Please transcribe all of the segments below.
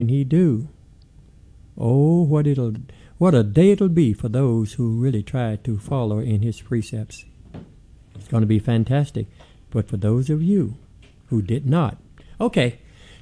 he do? Oh, what a day it'll be for those who really try to follow in his precepts. It's going to be fantastic. But for those of you who did not, okay,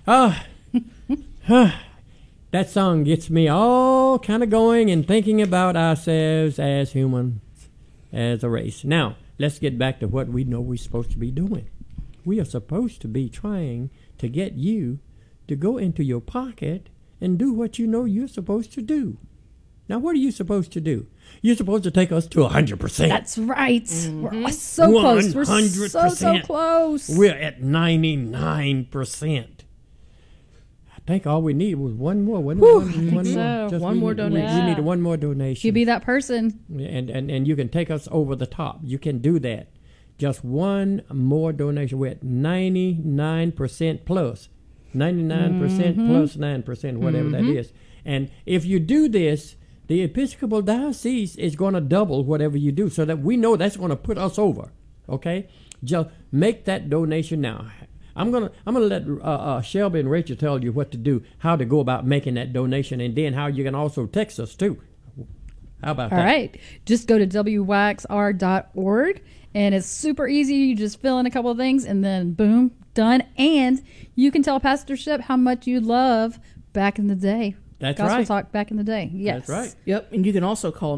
that song gets me all kind of going and thinking about ourselves as humans, as a race. Now, let's get back to what we know we're supposed to be doing. We are supposed to be trying to get you to go into your pocket and do what you know you're supposed to do. Now, what are you supposed to do? You're supposed to take us to 100%. That's right. Mm-hmm. We're so close. We're 100%. So close. We're at 99%. I think all we need was one more. One more donation. We need one more donation. You be that person. And you can take us over the top. You can do that. Just one more donation. We're at 99% plus. 99% plus 9%, whatever that is. And if you do this, the Episcopal Diocese is going to double whatever you do, so that we know that's going to put us over. Okay, just make that donation now. I'm gonna let Shelby and Rachel tell you what to do, how to go about making that donation, and then how you can also text us too. How about that? All right, just go to wyxr.org, and it's super easy. You just fill in a couple of things, and then boom, done. And you can tell Pastor Shep how much you love back in the day. That's Gospel right. Talk back in the day. Yes. That's right. Yep. And you can also call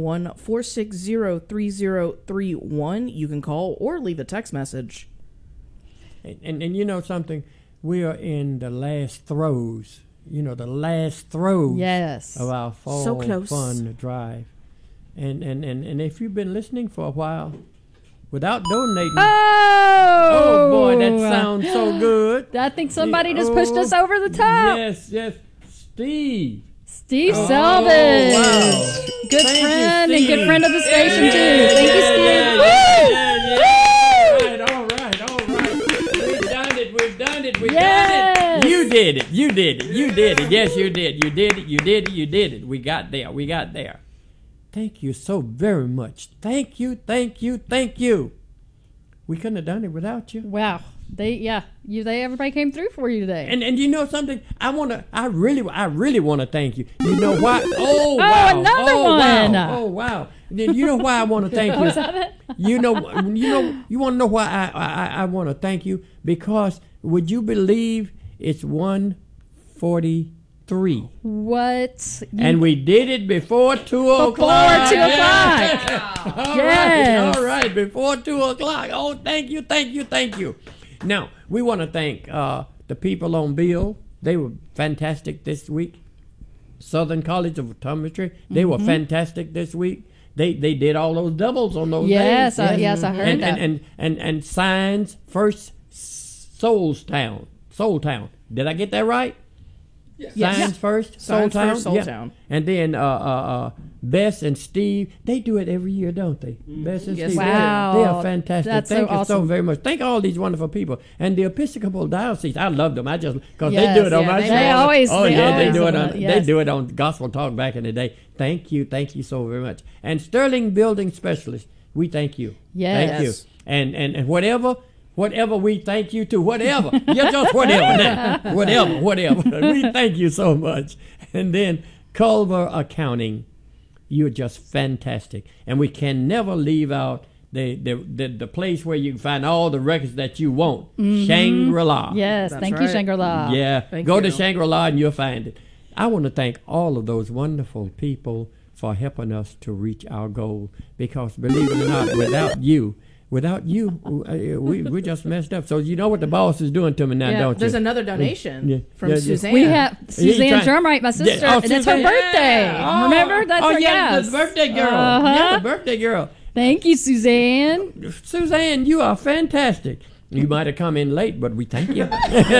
901-460-3031. You can call or leave a text message. And you know something? We are in the last throes. The last throes of our fall fun drive. And if you've been listening for a while, without donating... Oh, boy, that sounds so good. I think somebody just pushed us over the top. Yes. Steve Selvage. Wow. Good friend and good friend of the station, too. Thank you, Steve. All right. We've done it. You did it. Yes, you did. You did it. We got there. Thank you so very much. Thank you. We couldn't have done it without you. Wow. Everybody came through for you today. And you know something? I really want to thank you. You know why? Oh, wow. Another one. Wow. Oh, wow. You know why I want to thank you? Was that it? You want to know why I want to thank you? Because would you believe it's 1:43? What? And we did it before 2 o'clock. Before 2 o'clock. Yes. All right. Before 2 o'clock. Oh, thank you. Now, we want to thank the people on Bill. They were fantastic this week. Southern College of Optometry, they were fantastic this week. They did all those doubles on those days. Yes, I heard that. And Signs First Soul Town. Did I get that right? Yes. Signs First Soul Town. And then Bess and Steve, they do it every year, don't they? Bess and Steve, wow. they are fantastic. That's Thank so you awesome. so very much. Thank all these wonderful people. And the Episcopal Diocese, I love them. Because they do it on my show. They do it on Gospel Talk back in the day. Thank you so very much. And Sterling Building Specialist, we thank you. Yes. Thank you. And whatever we thank you to, whatever. Yeah, just whatever now. Whatever. We thank you so much. And then Culver Accounting, you're just fantastic. And we can never leave out the place where you can find all the records that you want. Shangri-La. Yes, thank you, Shangri-La. Yeah, go to Shangri-La and you'll find it. I want to thank all of those wonderful people for helping us to reach our goal. Because believe it or not, without you, we just messed up. So you know what the boss is doing to me now, don't you? There's another donation from Suzanne. We have Suzanne Germright, my sister, and it's her birthday. Remember? That's her the birthday girl. Yeah, the birthday girl. Thank you, Suzanne. Suzanne, you are fantastic. You might have come in late, but we thank you.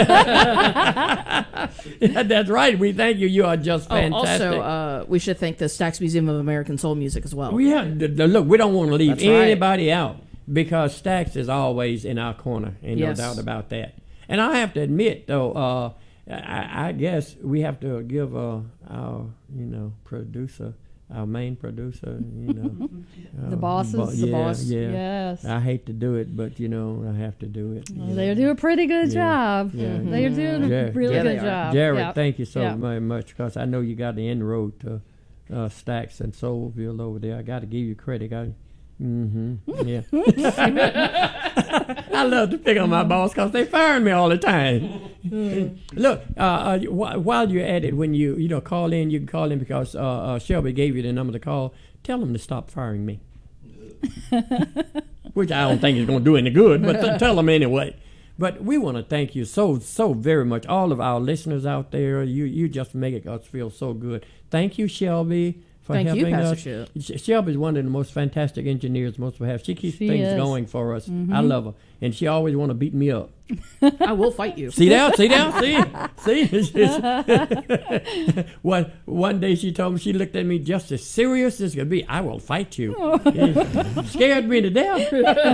That's right. We thank you. You are just fantastic. Also, we should thank the Stax Museum of American Soul Music as well. Yeah, look, we don't want to leave anybody out. Because Stax is always in our corner, and no doubt about that. And I have to admit, though, I guess we have to give our producer our main producer, you know. The bosses. Yeah, The boss. yeah. Yes. I hate to do it, but, you know, I have to do it. you They know. do a pretty good Yeah. job. Yeah. They're doing Yeah. a really Yeah, good they are. job. Jared, Yeah. thank you so Yeah. very much, because I know you got the inroad to Stacks and Soulville over there. I got to give you credit. Yeah. I love to pick on my boss because they fire me all the time. Look, while you're at it, when you call in, you can call in because Shelby gave you the number to call. Tell them to stop firing me. Which I don't think is going to do any good, but tell them anyway. But we want to thank you so very much, all of our listeners out there. You just make us feel so good. Thank you, Shelby, for Thank you, helping Pastor us. Shelby's one of the most fantastic engineers most of us have. She keeps She things is. going for us. I love her, and she always want to beat me up. I will fight you. See that? See. One day she told me, she looked at me just as serious as could be. I will fight you. It scared me to death.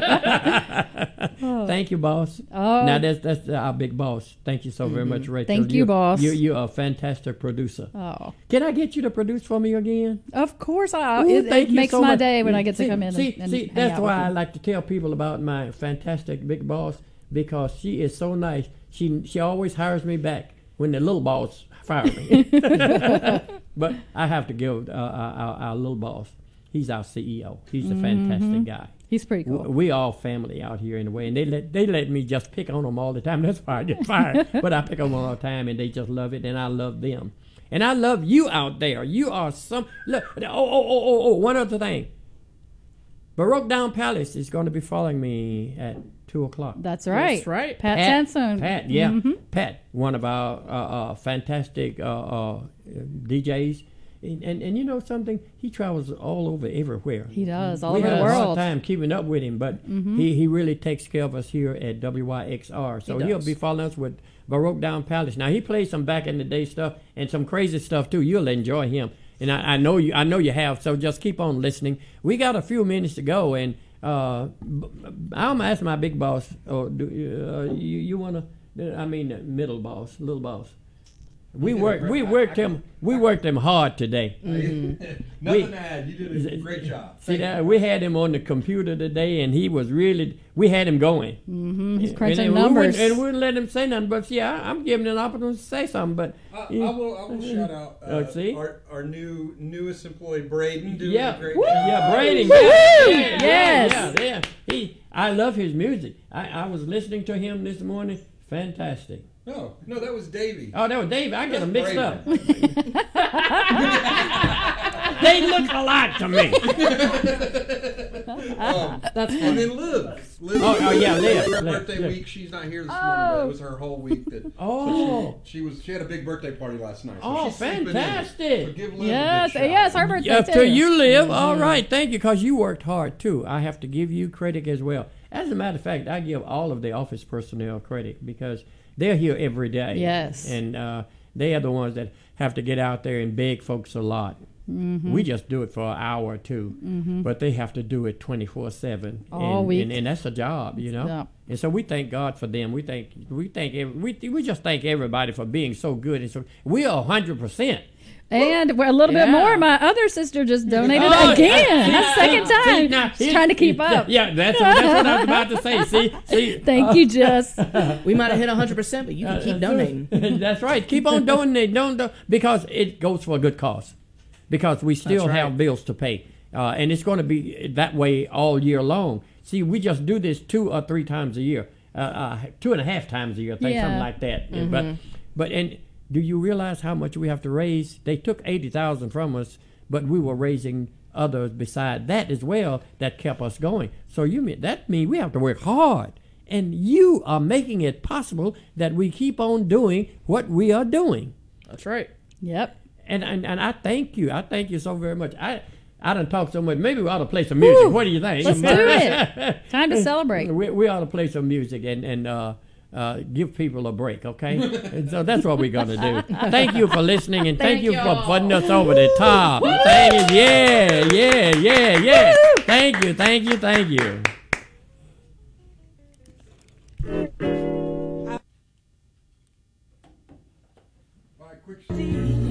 Thank you, boss. Oh. Now that's our big boss. Thank you so very much, Rachel. Thank you, boss. You're a fantastic producer. Oh, Can I get you to produce for me again? of course. Ooh, It thank you makes so my much. day when I get to See- come in See, and see, hang that's out why with I you. like to tell people about my fantastic big boss, because she is so nice. She always hires me back when the little boss fire me. But I have to give our little boss. He's our CEO. He's a fantastic guy. He's pretty cool. We all family out here in a way, and they let me just pick on them all the time. That's why I get fired. But I pick on them all the time, and they just love it, and I love them, and I love you out there. You are some look. Oh! One other thing. Baroque Down Palace is going to be following me at 2:00. That's right. That's right. Pat Sansone. Pat, yeah, Pat, one of our fantastic DJs, and you know something, he travels all over everywhere. He does all we over have the a hard world. time keeping up with him, but he really takes care of us here at WYXR. So He he'll does. be following us with Baroque Down Palace. Now he plays some back in the day stuff and some crazy stuff too. You'll enjoy him, and I know you have. So just keep on listening. We got a few minutes to go, and I'm gonna ask my big boss. Or do you wanna? I mean, middle boss, little boss. We worked him hard today. Nothing to add. You did a great job. See that we had him on the computer today, and he was really. We had him going. He's crunching and numbers. We wouldn't let him say nothing. But see, I'm giving him an opportunity to say something. But I will shout out see? our newest employee, Braden, doing yeah, a great Woo! job. yeah, Brady. Yes. Yeah. I love his music. I was listening to him this morning. Fantastic. No, that was Davey. Oh, that was Dave. I get them mixed up. Braden. They look alike to me. That's And funny. then Liv. Oh, yeah, Liv, Her Liv, birthday Liv. week. She's not here this morning, but it was her whole week. Oh. She had a big birthday party last night. So Oh, she's sleeping in. fantastic. So give Liv Yes, a big yes, shout. her birthday Yeah, too. till you live. All right, thank you, because you worked hard too. I have to give you credit as well. As a matter of fact, I give all of the office personnel credit because they're here every day. Yes. And they are the ones that have to get out there and beg folks a lot. We just do it for an hour or two, but they have to do it 24/7 All week. and that's a job, you know. Yeah. And so we thank God for them. We just thank everybody for being so good, and so we are 100%. And a little bit Yeah. more. My other sister just donated Oh, again. see, That's the second time. see, now, She's trying to keep up. Yeah, that's what I was about to say. See. Thank you, Jess. We might have hit 100%, but you can keep donating. That's right. Keep on donating. Don't because it goes for a good cause. Because we still That's right. have bills to pay, and it's going to be that way all year long. See, we just do this 2 or 3 times a year, 2.5 times a year, I think, Yeah. something like that. But do you realize how much we have to raise? They took 80,000 from us, but we were raising others beside that as well that kept us going. So that means we have to work hard, and you are making it possible that we keep on doing what we are doing. That's right. Yep. And I thank you. I thank you so very much. I done talked so much. Maybe we ought to play some music. Woo! What do you think? Let's do it. Time to celebrate. We ought to play some music and give people a break, okay? And so that's what we're going to do. Thank you for listening, and thank you for putting us over the top. Thank you. Yeah. Thank you. All right, quick.